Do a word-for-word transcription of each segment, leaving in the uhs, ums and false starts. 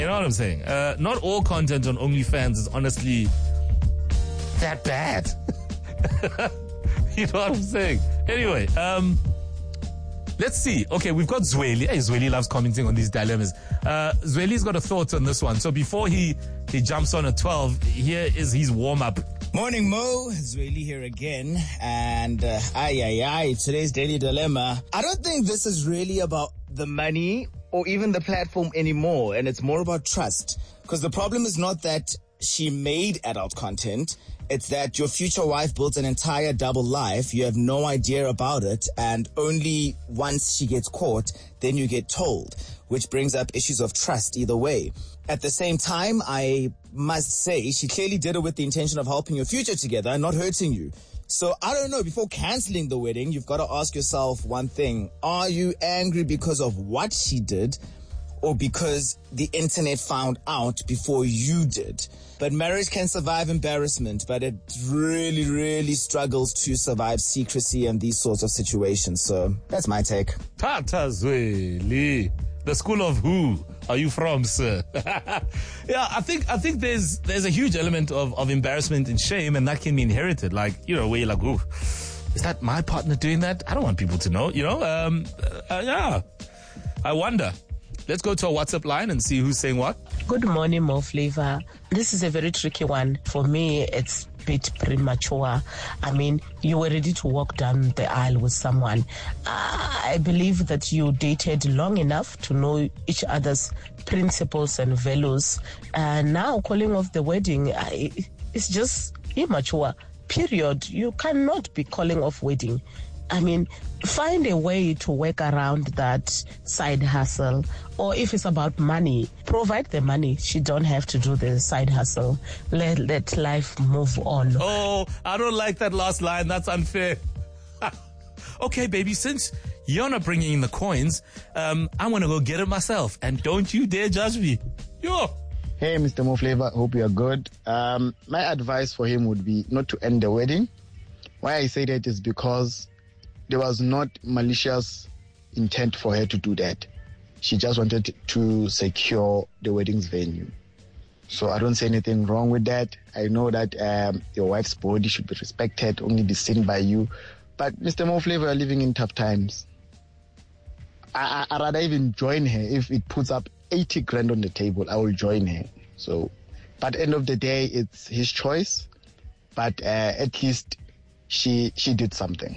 You know what I'm saying? Uh, not all content on OnlyFans is honestly that bad. You know what I'm saying? Anyway, um, let's see. Okay, we've got Zweli. Hey, Zweli loves commenting on these dilemmas. Uh, Zweli's got a thought on this one. So before he, he jumps on at twelve, here is his warm-up. Morning, Mo. Zweli here again. And, uh, ay, ay, ay, today's daily dilemma. I don't think this is really about the money or even the platform anymore. And it's more about trust. Because the problem is not that she made adult content. It's that your future wife built an entire double life. You have no idea about it. And only once she gets caught, then you get told, which brings up issues of trust either way. At the same time, I must say she clearly did it with the intention of helping your future together, not hurting you. So I don't know, before canceling the wedding, you've got to ask yourself one thing. Are you angry because of what she did or because the internet found out before you did? But marriage can survive embarrassment, but it really, really struggles to survive secrecy and these sorts of situations. So that's my take. Tata Zweli, the school of who are you from, sir? Yeah, I think I think there's there's a huge element of, of embarrassment and shame, and that can be inherited. Like, you know, where you're like, ooh, is that my partner doing that? I don't want people to know, you know? Um, uh, yeah, I wonder. Let's go to a WhatsApp line and see who's saying what. Good morning, Mo Flavor. This is a very tricky one. For me, it's a bit premature. I mean, you were ready to walk down the aisle with someone. I believe that you dated long enough to know each other's principles and values. And now calling off the wedding, I, it's just immature, period. You cannot be calling off wedding. I mean, find a way to work around that side hustle. Or if it's about money, provide the money. She don't have to do the side hustle. Let, let life move on. Oh, I don't like that last line. That's unfair. Okay, baby, since you're not bringing in the coins, um, I'm going to go get it myself. And don't you dare judge me. Yo. Hey, Mister Mo Flavor. Hope you are good. Um, my advice for him would be not to end the wedding. Why I say that is because there was not malicious intent for her to do that. She just wanted to secure the wedding's venue. So I don't see anything wrong with that. I know that um, your wife's body should be respected, only be seen by you. But Mister Mo Flavor, are living in tough times. I, I, I'd rather even join her. If it puts up eighty grand on the table, I will join her. So, but at the end of the day, it's his choice. But uh, at least she she did something.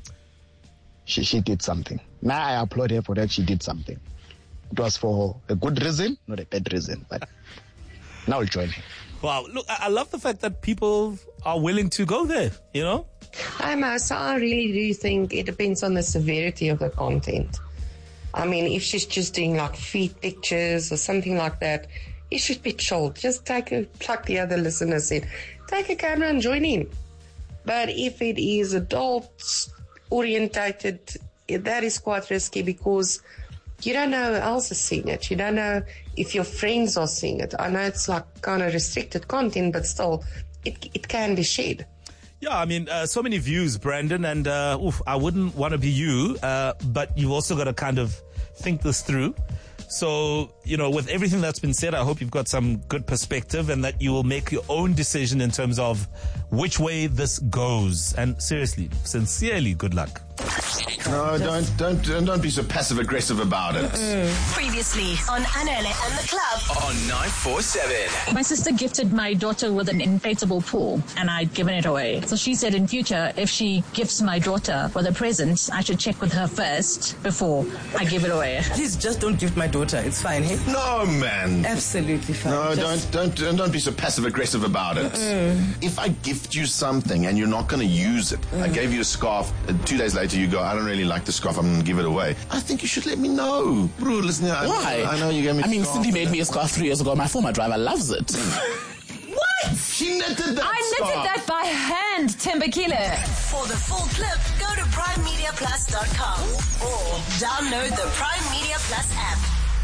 She she did something. Now I applaud her for that. She did something. It was for a good reason, not a bad reason. But now I'll join her. Wow. Look, I love the fact that people are willing to go there, you know? Hi, Ma. So I really do think it depends on the severity of the content. I mean, if she's just doing like feet pictures or something like that, it should be chilled. Just take a, like the other listeners said, take a camera and join in. But if it is adults orientated, that is quite risky because you don't know who else is seeing it. You don't know if your friends are seeing it. I know it's like kind of restricted content, but still, it it can be shared. Yeah, I mean, uh, so many views, Brandon, and uh, oof, I wouldn't want to be you, uh, but you've also got to kind of think this through. So, you know, with everything that's been said, I hope you've got some good perspective and that you will make your own decision in terms of which way this goes. And seriously, sincerely, good luck. No, don't don't don't be so passive aggressive about it. Mm. Previously on Anele and the Club on nine four seven. My sister gifted my daughter with an inflatable pool, and I'd given it away. So she said in future, if she gifts my daughter with a present, I should check with her first before I give it away. Please just don't gift my daughter. It's fine, hey? No, man. Absolutely fine. No, just... don't don't don't be so passive aggressive about it. Mm. If I gift you something and you're not going to use it, mm. I gave you a scarf, and two days later you go, I don't really like the scarf, I'm going to give it away. I think you should let me know. Bro, listen, I, why? I know you gave me I mean, scarf. Cindy made me a scarf three years ago. My former driver loves it. What? She knitted that I scarf. knitted that by hand, Tembakile. For the full clip, go to prime media plus dot com or download the Prime Media Plus app.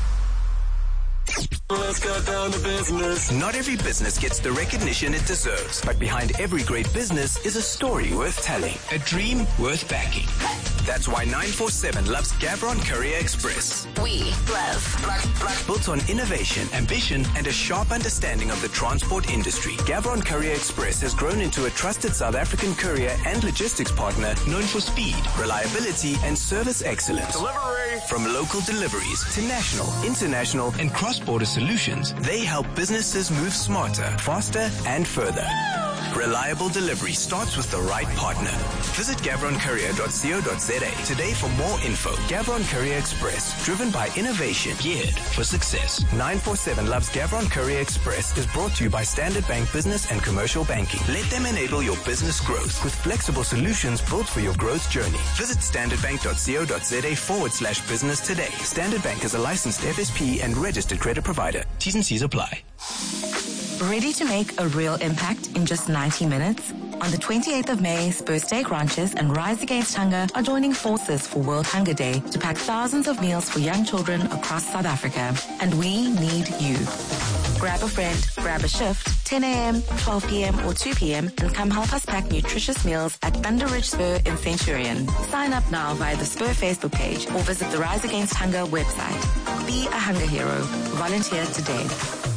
Let's get down to business. Not every business gets the recognition it deserves, but behind every great business is a story worth telling, a dream worth backing. That's why nine four seven loves Gavron Courier Express. We love black, black. Built on innovation, ambition, and a sharp understanding of the transport industry, Gavron Courier Express has grown into a trusted South African courier and logistics partner known for speed, reliability, and service excellence. Delivery! From local deliveries to national, international, and cross-border solutions, they help businesses move smarter, faster, and further. Reliable delivery starts with the right partner. Visit gavron courier dot co dot za today for more info. Gavron Courier Express, driven by innovation, geared for success. nine four seven Loves Gavron Courier Express is brought to you by Standard Bank Business and Commercial Banking. Let them enable your business growth with flexible solutions built for your growth journey. Visit standard bank dot co dot za forward slash business today. Standard Bank is a licensed F S P and registered credit provider. T's and C's apply. Ready to make a real impact in just ninety minutes? On the twenty-eighth of May, Spur Steak Ranches and Rise Against Hunger are joining forces for World Hunger Day to pack thousands of meals for young children across South Africa. And we need you. Grab a friend, grab a shift, ten a.m., twelve p.m. or two p.m. and come help us pack nutritious meals at Thunder Ridge Spur in Centurion. Sign up now via the Spur Facebook page or visit the Rise Against Hunger website. Be a hunger hero. Volunteer today.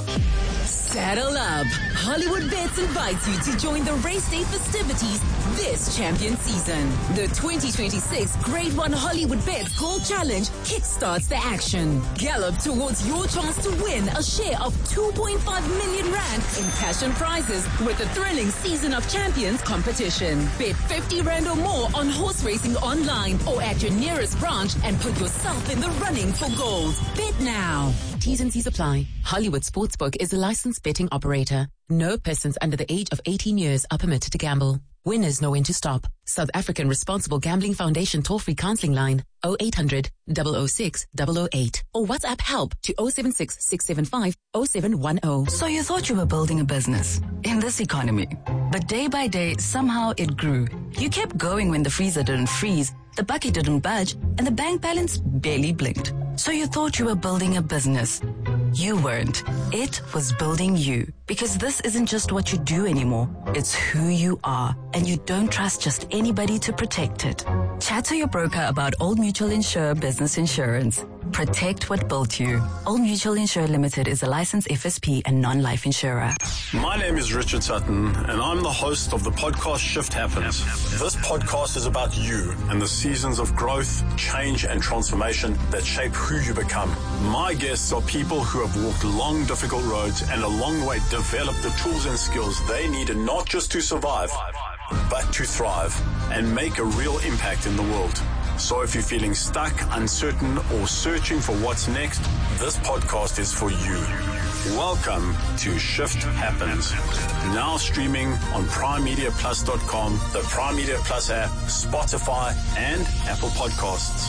Saddle up. Hollywood Bets invites you to join the race day festivities this champion season. The twenty twenty-six Grade one Hollywood Bets Gold Challenge kickstarts the action. Gallop towards your chance to win a share of two point five million rand in cash and prizes with the thrilling Season of Champions competition. Bet fifty rand or more on horse racing online or at your nearest branch and put yourself in the running for gold. Bet now. T's and C's apply. Hollywood Sportsbook is a licensed betting operator. No persons under the age of eighteen years are permitted to gamble. Winners know when to stop. South African Responsible Gambling Foundation toll-free counseling line oh eight hundred, double oh six, double oh eight or WhatsApp help to oh seven six, six seven five, oh seven one oh. So you thought you were building a business in this economy, but day by day, somehow it grew. You kept going when the freezer didn't freeze, the bucket didn't budge, and the bank balance barely blinked. So you thought you were building a business. You weren't. It was building you. Because this isn't just what you do anymore. It's who you are. And you don't trust just anybody to protect it. Chat to your broker about Old Mutual Insure Business Insurance. Protect what built you. Old Mutual Insure Limited is a licensed F S P and non-life insurer. My name is Richard Sutton, and I'm the host of the podcast Shift Happens. This podcast is about you and the seasons of growth, change, and transformation that shape who you become. My guests are people who have walked long, difficult roads and along the way developed the tools and skills they needed not just to survive, but to thrive and make a real impact in the world. So if you're feeling stuck, uncertain, or searching for what's next, this podcast is for you. Welcome to Shift Happens. Now streaming on prime media plus dot com, the Prime Media Plus app, Spotify, and Apple Podcasts.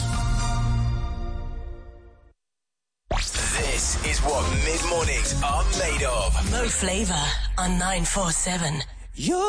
This is what mid-mornings are made of. Mo Flavor on nine four seven. You're